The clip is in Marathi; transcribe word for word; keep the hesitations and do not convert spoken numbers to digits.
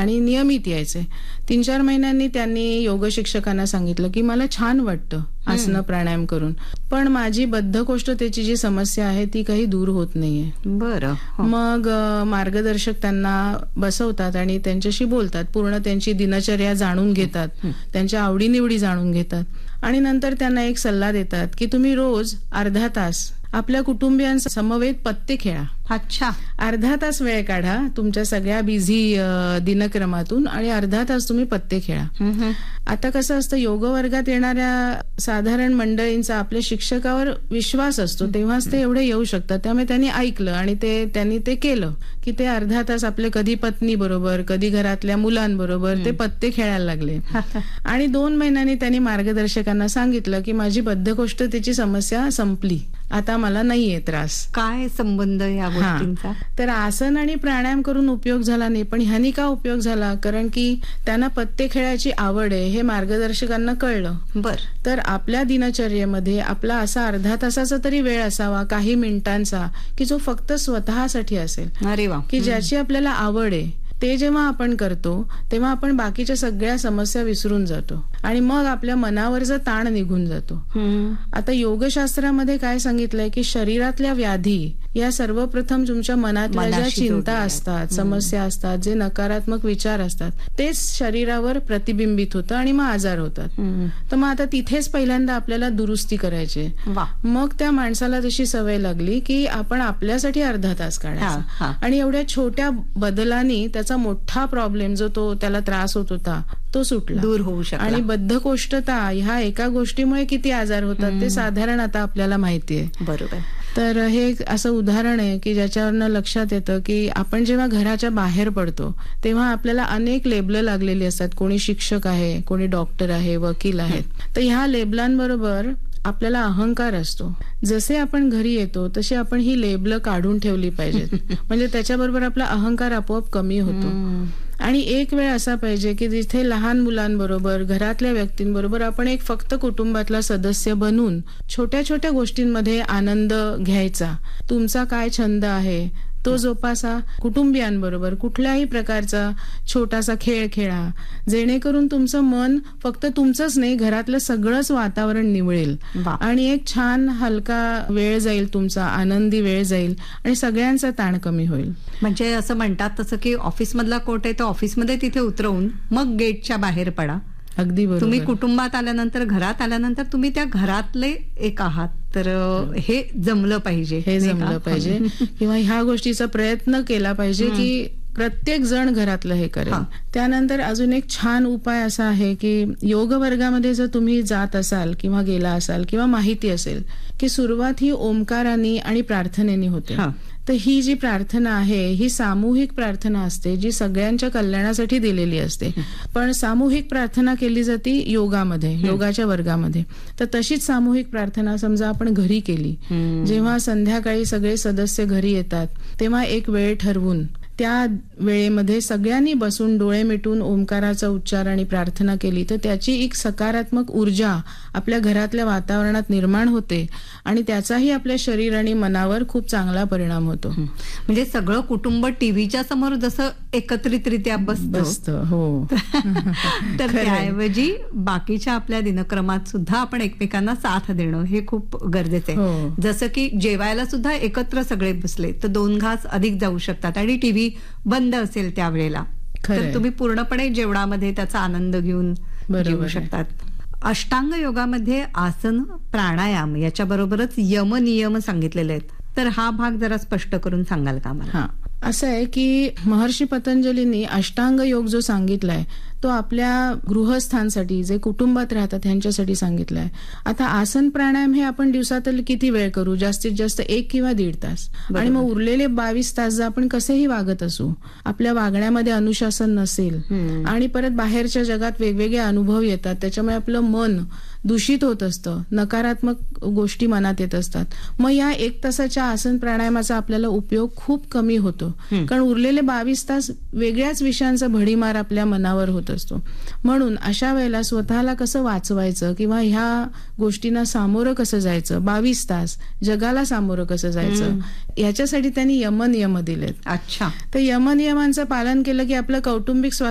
आणि नियमित यायचे. तीन चार महिन्यांनी त्यांनी योग शिक्षकांना सांगितलं की मला छान वाटतं आसन प्राणायाम करून, पण माझी बद्धकोष्ठतेची जी समस्या आहे ती काही दूर होत नाहीये. बरं. मग अ, मार्गदर्शक त्यांना बसवतात आणि त्यांच्याशी बोलतात, पूर्ण त्यांची दिनचर्या जाणून घेतात, त्यांच्या आवडीनिवडी जाणून घेतात आणि नंतर त्यांना एक सल्ला देतात की तुम्ही रोज अर्धा तास आपल्या कुटुंबियांचा समवेत पत्ते खेळा. अच्छा. अर्धा तास वेळ काढा तुमच्या सगळ्या बिझी दिनक्रमातून आणि अर्धा तास तुम्ही पत्ते खेळा. आता कसं असतं, योग वर्गात येणाऱ्या साधारण मंडळींचा आपल्या शिक्षकावर विश्वास असतो, तेव्हाच ते एवढे येऊ शकतात. त्यामुळे त्यांनी ऐकलं आणि ते त्यांनी ते केलं की ते अर्धा तास आपले कधी पत्नी बरोबर, कधी घरातल्या मुलांबरोबर ते पत्ते खेळायला लागले. आणि दोन महिन्यांनी त्यांनी मार्गदर्शकांना सांगितलं की माझी बद्धकोष्ठतेची समस्या संपली, आता मला नाहीये त्रास. काय संबंध या गोष्टींचा? तर आसन आणि प्राणायाम करून उपयोग झाला नाही, पण ह्यानी का उपयोग झाला, कारण की त्यांना पत्ते खेळायची आवड आहे हे मार्गदर्शकांना कळलं. बर. तर आपल्या दिनचर्येमध्ये आपला असा अर्धा तासाचा तरी वेळ असावा, काही मिनिटांचा, की जो फक्त स्वतःसाठी असेल. अरे वा. की ज्याची आपल्याला आवड आहे. ते जेव्हा आपण करतो तेव्हा आपण बाकीच्या सगळ्या समस्या विसरून जातो आणि मग आपल्या मनावरचा ताण निघून जातो. आता योगशास्त्रामध्ये काय सांगितलंय की शरीरातल्या व्याधी या सर्वप्रथम तुमच्या मनातल्या ज्या चिंता असतात, समस्या असतात, जे नकारात्मक विचार असतात, तेच शरीरावर प्रतिबिंबित होतं आणि मग आजार होतात. तर मग आता तिथेच पहिल्यांदा आपल्याला दुरुस्ती करायची. मग त्या माणसाला तशी सवय लागली की आपण आपल्यासाठी अर्धा तास काढायचा आणि एवढ्या छोट्या बदलांनी त्याचा मोठा प्रॉब्लेम जो तो त्याला त्रास होत होता तो सुटला, दूर होऊ शकला. आणि बद्धकोष्ठता ह्या एका गोष्टीमुळे किती आजार होतात ते साधारण आता आपल्याला माहितीये. बरोबर. तर हे एक असं उदाहरण आहे की ज्याच्यावरनं लक्षात येतं की आपण जेव्हा घराच्या बाहेर पडतो तेव्हा आपल्याला अनेक लेबलं लागलेली असतात. कोणी शिक्षक आहे, कोणी डॉक्टर आहे, वकील आहेत. तर ह्या लेबलांबरोबर आपल्याला अहंकार असतो. जसे आपण घरी येतो तशी आपण ही लेबलं काढून ठेवली पाहिजेत, म्हणजे त्याच्याबरोबर आपला अहंकार आपोआप कमी होतो. आणि एक वेळ असा पाहिजे की जिथे लहान मुलांबरोबर, घरातल्या व्यक्तींबरोबर आपण एक फक्त कुटुंबातला सदस्य बनून छोट्या छोट्या गोष्टींमध्ये आनंद घ्यायचा. तुमचा काय छंद आहे तो जोपासा, कुटुंबियांबरोबर कुठल्याही प्रकारचा छोटासा खेळ खेळा, जेणेकरून तुमचं मन फक्त तुमचंच नाही, घरातलं सगळंच वातावरण निवळेल आणि एक छान हलका वेळ जाईल, तुमचा आनंदी वेळ जाईल आणि सगळ्यांचा ताण कमी होईल. म्हणजे असं म्हणतात तसं की ऑफिस मधला कोट आहे तो ऑफिसमध्ये तिथे उतरवून मग गेटच्या बाहेर पडा. अगदी बरोबर. तुम्ही कुटुंबात आल्यानंतर, घरात आल्यानंतर तुम्ही त्या घरातले एक आहात, तर हे जमलं पाहिजे, हे जमलं पाहिजे किंवा ह्या गोष्टीचा प्रयत्न केला पाहिजे की प्रत्येक जण घरातलं हे करेल. त्यानंतर अजून एक छान उपाय असा आहे की योग वर्गामध्ये जर तुम्ही जात असाल किंवा गेला असाल किंवा माहिती असेल की सुरुवात ही ओंकाराने आणि प्रार्थनेने होते. तर ही जी प्रार्थना आहे ही सामूहिक प्रार्थना असते, जी सगळ्यांच्या कल्याणासाठी दिलेली असते. पण सामूहिक प्रार्थना केली जाते योगामध्ये, योगाच्या वर्गामध्ये. तर तशीच सामूहिक प्रार्थना समजा आपण घरी केली, जेव्हा संध्याकाळी सगळे सदस्य घरी येतात तेव्हा एक वेळ ठरवून त्या वेळेमध्ये सगळ्यांनी बसून डोळे मिटून ओंकाराचा उच्चार आणि प्रार्थना केली तर त्याची एक सकारात्मक ऊर्जा आपल्या घरातल्या वातावरणात निर्माण होते आणि त्याचाही आपल्या शरीर आणि मनावर खूप चांगला परिणाम होतो. म्हणजे सगळं कुटुंब टीव्हीच्या समोर जसं एकत्रितरित्या बसतं, हो, तर त्याऐवजी बाकीच्या आपल्या दिनक्रमात सुद्धा आपण एकमेकांना साथ देणं हे खूप गरजेचं आहे. जसं की जेवायला सुद्धा एकत्र सगळे बसले तर दोन घास अधिक जाऊ शकतात आणि टीव्ही बंद असेल त्यावेळेला तर तुम्ही पूर्णपणे जेवणामध्ये त्याचा आनंद घेऊन जेवू शकतात. अष्टांग योगामध्ये आसन, प्राणायाम याच्या बरोबरच यम नियम सांगितलेले आहेत, तर हा भाग जरा स्पष्ट करून सांगाल का मला? हा, असं आहे की महर्षी पतंजलींनी अष्टांग योग जो सांगितलाय तो आपल्या गृहस्थांसाठी, जे कुटुंबात राहतात त्यांच्यासाठी सांगितलाय. आता आसन प्राणायाम हे आपण दिवसातील किती वेळ करू, जास्तीत जास्त एक किंवा दीड तास, आणि मग उरलेले बावीस तास जर आपण कसेही वागत असू, आपल्या वागण्यामध्ये अनुशासन नसेल आणि परत बाहेरच्या जगात वेगवेगळे अनुभव येतात, त्याच्यामुळे आपलं मन दूषित होत असतं, नकारात्मक गोष्टी मनात येत असतात, मग या एक तासाच्या आसन प्राणायामाचा आपल्याला उपयोग खूप कमी होतो. कारण उरलेले बावीस तास वेगळ्याच विषयांचा भडीमार आपल्या मनावर होत असतो. म्हणून अशा वेळेला स्वतःला कसं वाचवायचं किंवा ह्या गोष्टींना सामोरं कसं जायचं, बावीस तास जगाला सामोरं कसं जायचं, याच्यासाठी त्यांनी यमनियम दिलेत. अच्छा. तर यमनियमांचं पालन केलं की आपलं कौटुंबिक